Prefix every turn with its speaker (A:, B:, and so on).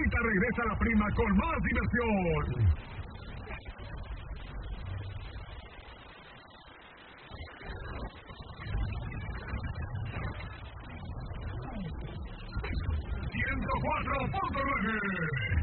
A: Ahorita regresa la prima con más diversión. ¡104.9!